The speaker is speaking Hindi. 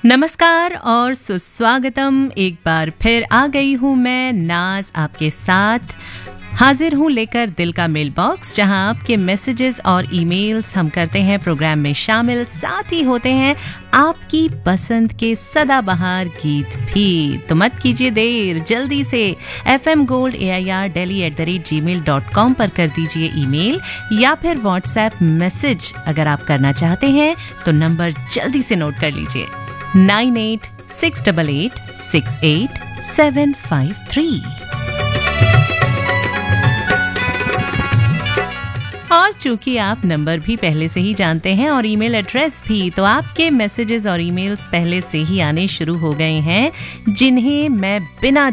नमस्कार और सुस्वागतम। एक बार फिर आ गई हूँ मैं नाज आपके साथ। हाजिर हूँ लेकर दिल का मेल बॉक्स, जहां आपके मैसेजेस और ईमेल्स हम करते हैं प्रोग्राम में शामिल। साथ ही होते हैं आपकी पसंद के सदाबहार गीत भी। तो मत कीजिए देर, जल्दी से fmgoldAIR@gmail.com पर कर दीजिए ईमेल या फिर व्हाट्सएप मैसेज अगर आप करना चाहते हैं तो नंबर जल्दी से नोट कर लीजिए 9868868753। और चूंकि आप नंबर भी पहले से ही जानते हैं और ईमेल एड्रेस भी, तो आपके मैसेजेस और ईमेल्स पहले से ही आने शुरू हो गए हैं, जिन्हें मैं बिना